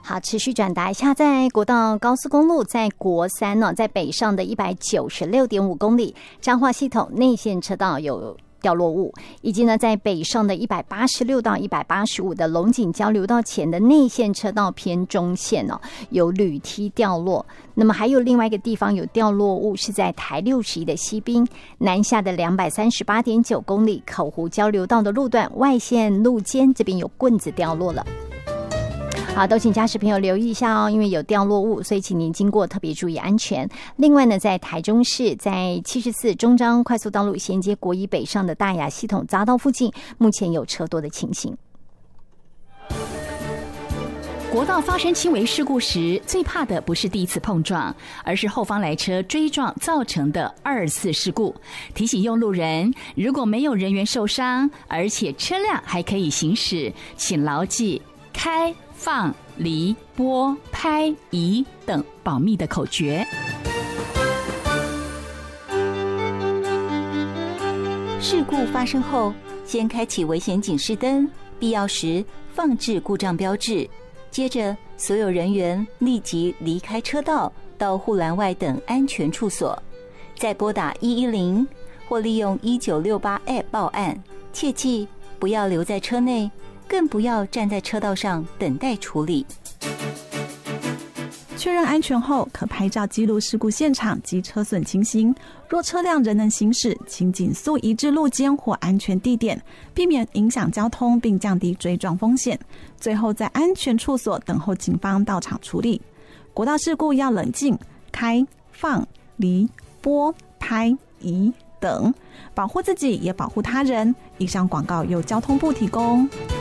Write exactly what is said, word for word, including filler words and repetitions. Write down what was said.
好，持续转达一下，在国道高速公路在国三呢，在北上的一百九十六点五公里，彰化系统内线车道有掉落物，以及呢在北上的一百八十六到一百八十五的龙井交流道前的内线车道偏中线哦，有铝梯掉落。那么还有另外一个地方有掉落物，是在台六十一的西滨南下的两百三十八点九公里口湖交流道的路段外线路肩这边有棍子掉落了。好，都请驾驶朋友留意一下哦，因为有掉落物，所以请您经过特别注意安全。另外呢，在台中市在七十四中彰快速道路衔接国一北上的大雅系统匝道附近，目前有车多的情形。 国道发生轻微事故时，最怕的不是第一次碰撞，而是后方来车追撞造成的二次事故。提醒用路人，如果没有人员受伤，而且车辆还可以行驶，请牢记开、放、离、拨、拍、移等保密的口诀。 事故发生后，先开启危险警示灯，必要时放置故障标志，接着所有人员立即离开车道，到护栏外等安全处所，再拨打一一零或利用一九六八 App 报案。切记不要留在车内，更不要站在车道上等待处理。 确认安全后，可拍照记录事故现场及车损情形。若车辆仍能行驶，请紧速移至路肩或安全地点，避免影响交通，并降低追撞风险。最后在安全处所等候警方到场处理。国道事故要冷静，开、放、离、拨、拍、移等，保护自己也保护他人。以上广告由交通部提供。